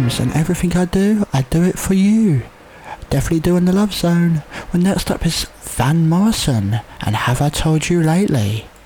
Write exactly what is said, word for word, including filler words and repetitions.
dreams, and everything I do, I do it for you. Definitely doing the Love Zone. Well, next up is Van Morrison, and Have I Told You Lately?